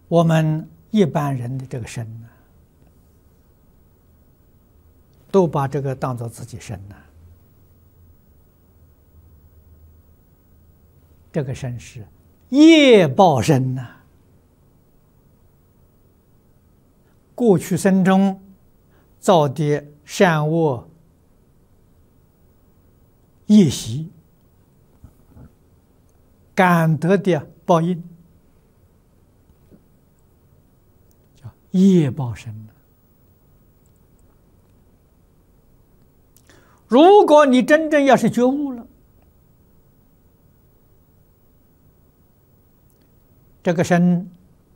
我们一般人的这个身呢，都把这个当做自己身呢。这个身是业报身呐。过去生中造的善恶业习，感得的报应，叫业报身呐。如果你真正要是觉悟了，这个身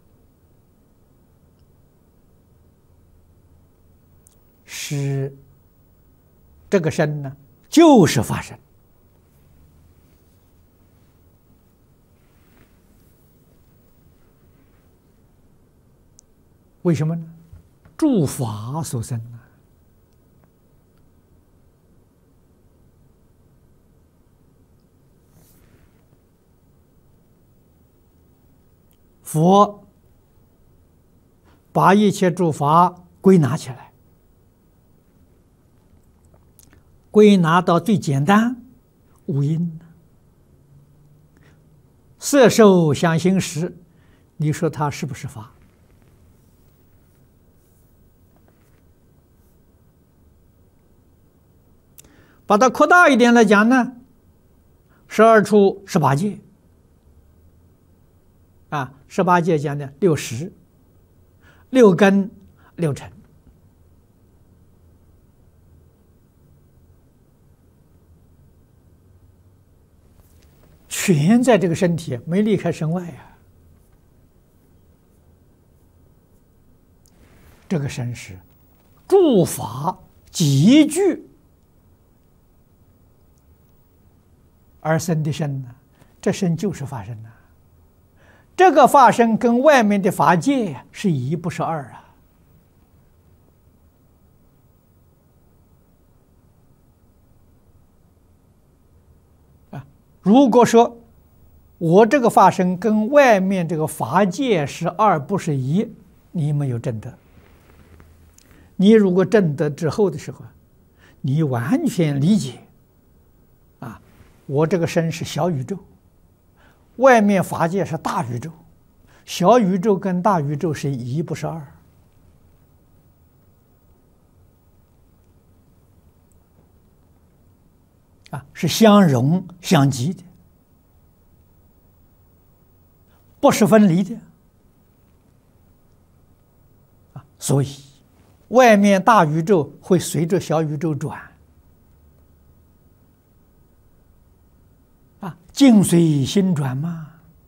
是这个身呢，就是法身。为什么呢？诸法所生啊。佛把一切诸法归纳起来，归纳到最简单五阴，色受想行识，你说它是不是法？把它扩大一点来讲呢，12处18界啊，18界讲的6识、6根、6尘，全在这个身体，没离开身外呀。这个身是诸法集聚而生的身呢，这身就是法身呐。这个法身跟外面的法界是一，不是二啊！如果说我这个法身跟外面这个法界是二，不是一，你没有证得。你如果证得之后的时候，你完全理解啊，我这个身是小宇宙，外面法界是大宇宙，小宇宙跟大宇宙是一，不是二啊，是相融相即的，不是分离的啊。所以外面大宇宙会随着小宇宙转啊，境随心转嘛。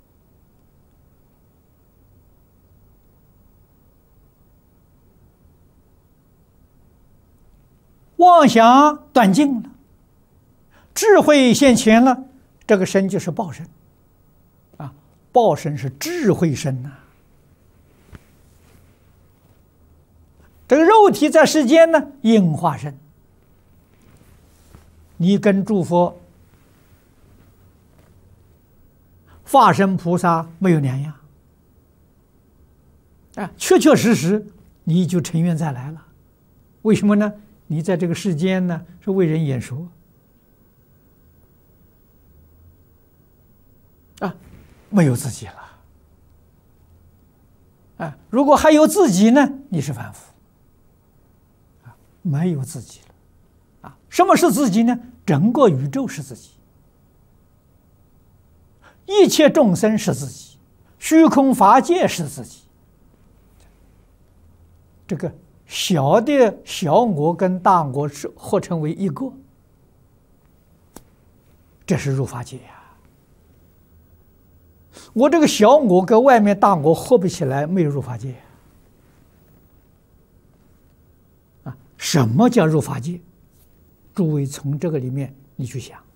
妄想断尽了，智慧现前了，这个身就是报身啊。报身是智慧身呐。这个肉体在世间呢，应化身。你跟诸佛、法身菩萨没有两样啊，确确实实你就成愿再来了。为什么呢？你在这个世间呢，是为人演说啊，没有自己了啊。如果还有自己呢，你是凡夫啊，没有自己了啊。什么是自己呢？整个宇宙是自己，一切众生是自己，虚空法界是自己。这个小的小我跟大我是合成为一个，这是入法界呀。我这个小我跟外面大我合不起来，没有入法界啊。什么叫入法界？诸位从这个里面你去想。